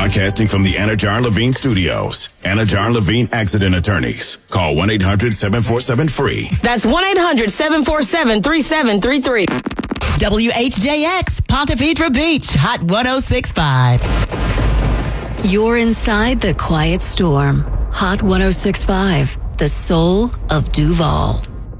Broadcasting from the Anajar Levine Studios. Anajar Levine Accident Attorneys. Call 1-800-747-FREE. That's 1-800-747-3733. WHJX, Ponte Vedra Beach, Hot 106.5. You're inside the quiet storm. Hot 106.5, the soul of Duval.